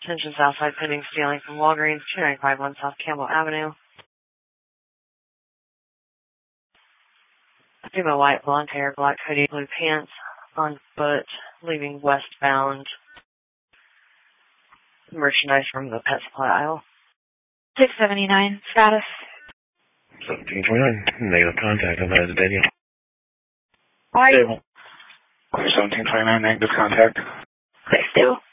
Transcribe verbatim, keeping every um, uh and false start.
Attention Southside pending stealing from Walgreens, two nine five one South Campbell Avenue. Female white, blonde hair, black hoodie, blue pants, on foot, leaving westbound. Merchandise from the pet supply aisle. six seventy-nine, status. seventeen twenty-nine, negative contact, I'm out of Daniel. Why? Stable. seventeen twenty-nine, negative contact. Okay, stable.